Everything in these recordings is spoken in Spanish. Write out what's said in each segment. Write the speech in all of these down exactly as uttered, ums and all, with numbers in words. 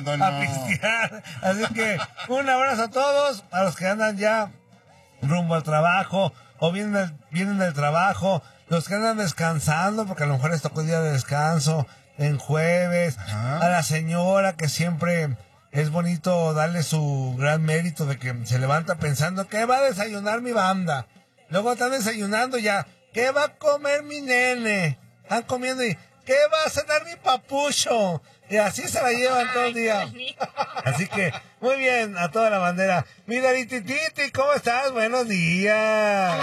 Antonio. A pistear. Así que un abrazo a todos, a los que andan ya rumbo al trabajo, o vienen del, vienen del trabajo, los que andan descansando, porque a lo mejor les tocó el día de descanso, en jueves, ajá, a la señora que siempre es bonito darle su gran mérito de que se levanta pensando ¿qué va a desayunar mi banda? Luego están desayunando ya, ¿qué va a comer mi nene? Están comiendo y ¿qué va a cenar mi papucho? Y así se la llevan todo el día. Así que, muy bien, a toda la bandera. Mira, Titi, ¿cómo estás? Buenos días.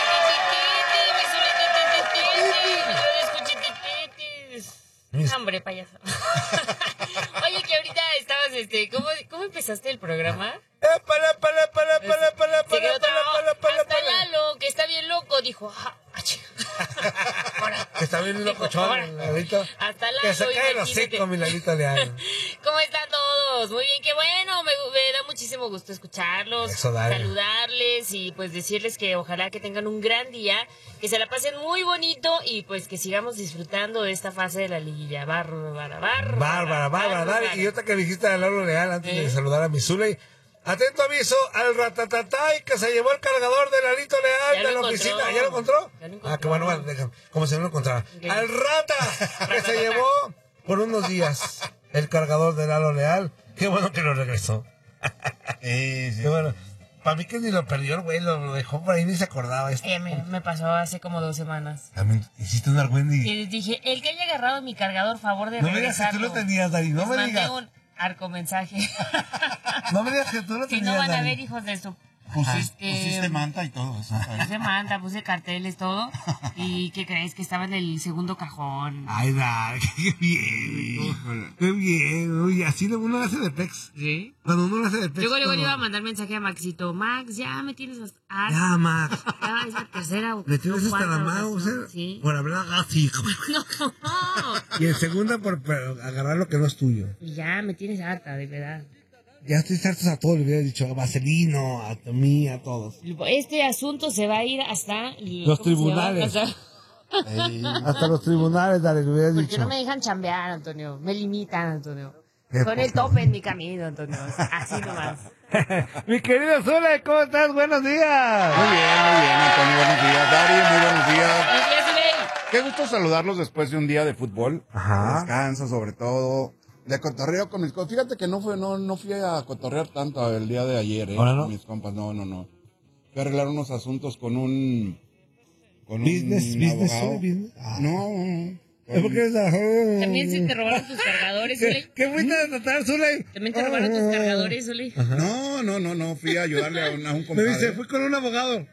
Hombre, payaso. Oye, que ahorita estabas, este, ¿cómo, cómo empezaste el programa? Eh, para, para, para, para, para, para, Se quedó para, para, para, hasta para. Lalo, que está bien loco, dijo, ah, que está bien locochón, Lalito. Hasta Lalo. Que se cae los seco, mi Lalito Leal. ¿Cómo están todos? Muy bien, qué bueno, me, me da muchísimo gusto escucharlos, Eso, dale. saludarles y pues decirles que ojalá que tengan un gran día, que se la pasen muy bonito y pues que sigamos disfrutando de esta fase de la liguilla. Bárbara, bárbara. Bárbara, bárbara, dale. Y otra que dijiste a Lalo Leal antes ¿Eh? de saludar a mi Zuley. Atento aviso al ratatatay que se llevó el cargador de Lalito Leal Ya de la lo oficina. encontró. ¿Ya lo encontró? Ya lo encontró. Ah, qué bueno, bueno, déjame. Como si no lo encontrara. Okay. Al rata que se llevó por unos días el cargador de Lalo Leal. Qué bueno que lo regresó. Sí, sí. Qué bueno. Para mí que ni lo perdió el güey, lo, lo dejó por ahí, ni se acordaba. Eh, me, me pasó hace como dos semanas. También hiciste un argüendi. Y les dije, el que haya agarrado mi cargador, favor de No me digas que tú regresarlo. lo tenías, Dari, no Les me mandé digas. un arco mensaje. No me digas que tú lo Si tenías, no van a Dari. ver, hijos de su... Pusiste, Este, pusiste manta y todo eso. Puse manta, puse carteles, todo. ¿Y qué crees? Que estaba en el segundo cajón. Ay, Dari, qué bien, güey. Qué bien, uy, así uno lo hace de pex. ¿Sí? Cuando uno lo hace de pex. Luego, luego como- le iba a mandar mensaje a Maxito. Max, ya me tienes hasta... Ah, Ya, Max. ya es la tercera o ¿Le tienes hasta la cuarta mano, ocasión. o sea, Sí. por hablar así? No. Y en segunda, por, por agarrar lo que no es tuyo. Y ya me tienes harta, de verdad. Ya estoy hartos a todos, le hubiera dicho a Vaselino, a mí, a todos. Este asunto se va a ir hasta... Los ¿cómo se llama? tribunales. Hasta- Ey, Hasta los tribunales, dale, le hubiera Porque dicho. no me dejan chambear, Antonio. Me limitan, Antonio. Qué Con el poca. tope en mi camino, Antonio. Así nomás. Mi querido Zule, ¿cómo estás? Buenos días. Muy bien, muy bien, Antonio. Buenos días, Dari. Muy buenos días. Buenos días, Zuley. Qué gusto saludarlos después de un día de fútbol. Ajá. Descanso, sobre todo. De cotorreo con mis compas. Fíjate que no, fue, no, no fui a cotorrear tanto el día de ayer, ¿eh? ¿Ahora no? Con mis compas, no, no, no. Fui a arreglar unos asuntos con un... Con Business, un business, abogado. Zule, business. Ah. No, no. Es porque es la- También se te robaron tus cargadores, ¿Qué, Zuley. ¿Qué fuiste a tratar, Zule? También te robaron tus cargadores, Zuley. No, no, no, no. Fui a ayudarle a un, a un Me compadre. dice, fui con un abogado.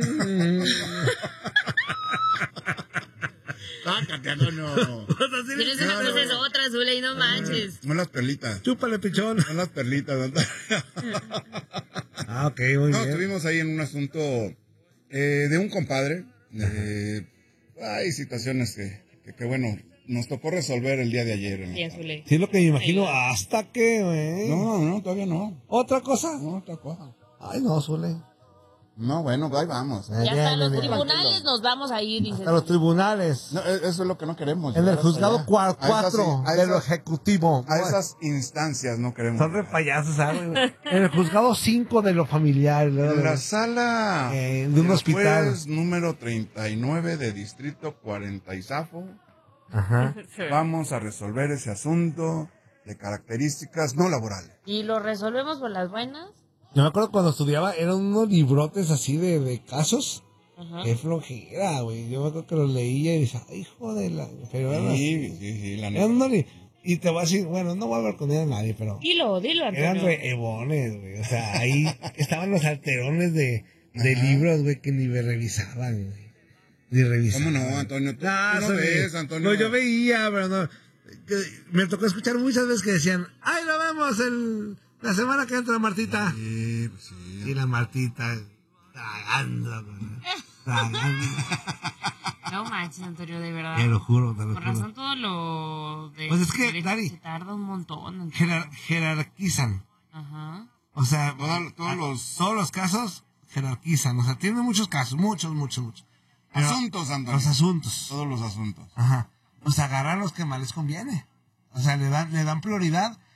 Sácate, Antonio. Tienes una cosa es otra, Zuley, no manches. Son las perlitas. Chúpale, pichón. Son las perlitas, Antonio. Ah, ok, muy No, bien. estuvimos ahí en un asunto eh, de un compadre. Eh, hay situaciones que, que, que, bueno, nos tocó resolver el día de ayer. en la Bien, tarde. Zuley. Sí, es lo que me imagino. ¿Hasta qué, güey? No, no, todavía no. ¿Otra cosa? No, otra cosa. Ay, no, Zule. No, bueno, ahí vamos. Y hasta los Bien, bien. tribunales nos vamos a ir, dice. A los tribunales. No, e- eso es lo que no queremos. En el llegar hasta juzgado allá. cua- A esas- cuatro a de lo esas- ejecutivo. A esas instancias no queremos. Son de llegar. payasos, ¿sabes? En el juzgado cinco de lo familiar. ¿no? En la sala Eh, de un del hospital. juez número treinta y nueve de distrito cuarenta y Zafo. Ajá. Vamos a resolver ese asunto de características no laborales. Y lo resolvemos por las buenas. Yo me acuerdo cuando estudiaba, eran unos librotes así de, de casos. Ajá. Qué flojera, güey. Yo me acuerdo que los leía y decía, ay, hijo de la... Pero eran Sí, así. sí, sí, la Eran neta. unos li- Y te voy a decir, bueno, no voy a hablar con ella a nadie, pero... Dilo, dilo, Eran Antonio. rebones, güey. O sea, ahí estaban los alterones de, de Ajá. libros, güey, que ni me revisaban, güey. Ni revisaban. ¿Cómo no, Antonio? Tú, No, tú no soy- ves, Antonio. No, yo veía, pero no. Que me tocó escuchar muchas veces que decían, ay, lo vemos el, la semana que entra, Martita. Sí, pues sí. Y la Martita tragando, güey. Tragando. No manches, Antonio, de verdad. Te lo juro, te lo Por juro. razón todo lo de... Pues es que, de- Dari, se tarda un montón. Antonio. Jerar- jerarquizan. Ajá. O sea, Todo- todos a- los- todos los casos jerarquizan. O sea, tienen muchos casos, muchos, muchos, muchos. Pero Asuntos, Antonio. Los asuntos. Todos los asuntos. Ajá. O sea, agarran los que más les conviene. O sea, le dan, le dan prioridad